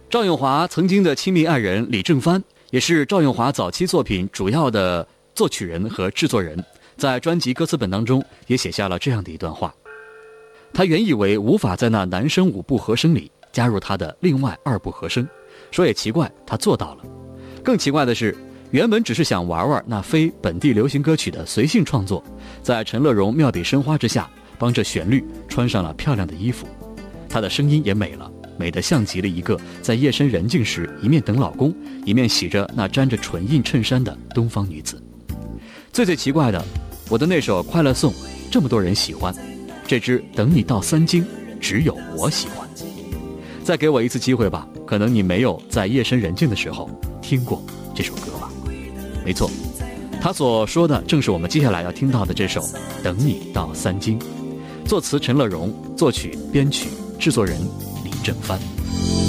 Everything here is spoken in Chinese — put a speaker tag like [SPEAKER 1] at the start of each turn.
[SPEAKER 1] 赵咏华曾经的亲密爱人李正帆，也是赵咏华早期作品主要的作曲人和制作人，在专辑歌词本当中也写下了这样的一段话。他原以为无法在那男声5部和声里加入他的另外2部和声，说也奇怪，他做到了。更奇怪的是，原本只是想玩玩那非本地流行歌曲的随性创作，在陈乐融妙笔生花之下，帮着旋律穿上了漂亮的衣服，他的声音也美了，美得像极了一个在夜深人静时一面等老公，一面洗着那沾着唇印衬衫的东方女子。最奇怪的，我的那首《快乐颂》这么多人喜欢，这支《等你到3更》只有我喜欢。再给我一次机会吧，可能你没有在夜深人静的时候听过这首歌吧。没错，他所说的正是我们接下来要听到的这首《等你到3更》，作词陈乐融，作曲编曲制作人李正帆。